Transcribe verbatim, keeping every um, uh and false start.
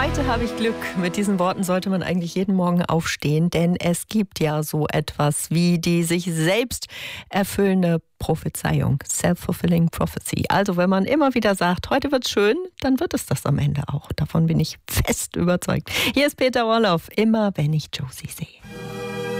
Heute habe ich Glück. Mit diesen Worten sollte man eigentlich jeden Morgen aufstehen, denn es gibt ja so etwas wie die sich selbst erfüllende Prophezeiung, Self-Fulfilling Prophecy. Also wenn man immer wieder sagt, heute wird's schön, dann wird es das am Ende auch. Davon bin ich fest überzeugt. Hier ist Peter Orloff, immer wenn ich Josie sehe.